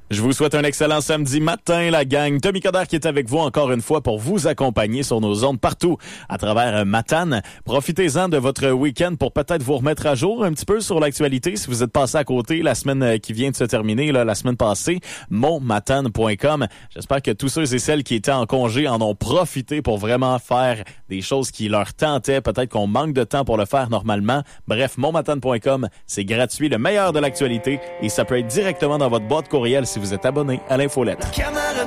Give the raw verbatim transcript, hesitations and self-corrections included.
Je vous souhaite un excellent samedi matin, la gang. Tommy Coderre qui est avec vous encore une fois pour vous accompagner sur nos ondes partout à travers Matane. Profitez-en de votre week-end pour peut-être vous remettre à jour un petit peu sur l'actualité. Si vous êtes passé à côté la semaine qui vient de se terminer, là, la semaine passée, mon matane point com. J'espère que tous ceux et celles qui étaient en congé en ont profité pour vraiment faire des choses qui leur tentaient. Peut-être qu'on manque de temps pour le faire normalement. Bref, mon matane point com, c'est gratuit, le meilleur de l'actualité et ça peut être directement dans votre boîte courriel si vous êtes abonné à l'infolettre.